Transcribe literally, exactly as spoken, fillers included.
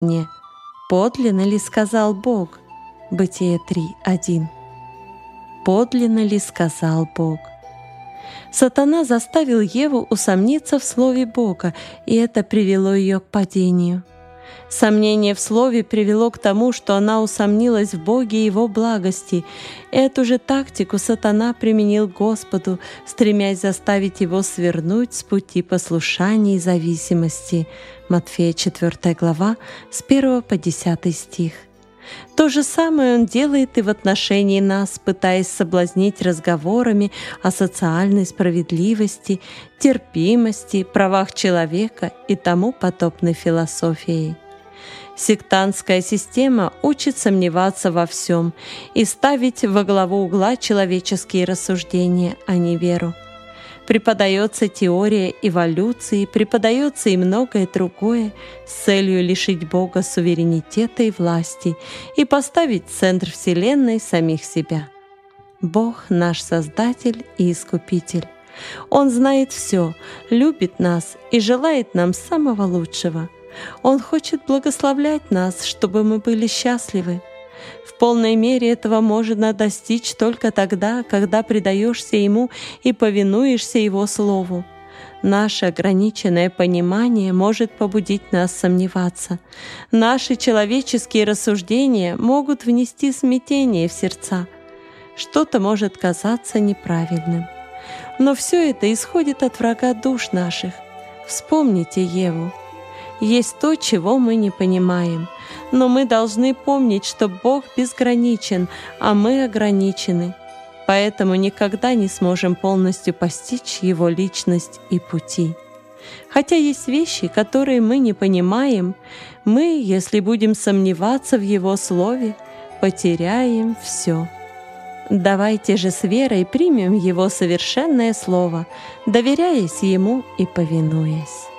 мне: подлинно ли сказал Бог? Бытие три, один. Подлинно ли сказал Бог? Сатана заставил Еву усомниться в слове Бога, и это привело ее к падению. Сомнение в слове привело к тому, что она усомнилась в Боге и Его благости. Эту же тактику сатана применил к Господу, стремясь заставить Его свернуть с пути послушания и зависимости. Матфея четвёртая глава, с первого по десятый стих. То же самое он делает и в отношении нас, пытаясь соблазнить разговорами о социальной справедливости, терпимости, правах человека и тому подобной философией. Сектантская система учит сомневаться во всем и ставить во главу угла человеческие рассуждения, а не веру. Преподается теория эволюции, преподается и многое другое с целью лишить Бога суверенитета и власти и поставить в центр Вселенной самих себя. Бог — наш Создатель и Искупитель. Он знает все, любит нас и желает нам самого лучшего. Он хочет благословлять нас, чтобы мы были счастливы. В полной мере этого можно достичь только тогда, когда предаешься Ему и повинуешься Его Слову. Наше ограниченное понимание может побудить нас сомневаться. Наши человеческие рассуждения могут внести смятение в сердца. Что-то может казаться неправильным. Но все это исходит от врага душ наших. Вспомните Еву. Есть то, чего мы не понимаем, но мы должны помнить, что Бог безграничен, а мы ограничены. Поэтому никогда не сможем полностью постичь Его личность и пути. Хотя есть вещи, которые мы не понимаем, мы, если будем сомневаться в Его Слове, потеряем все. Давайте же с верой примем Его совершенное Слово, доверяясь Ему и повинуясь.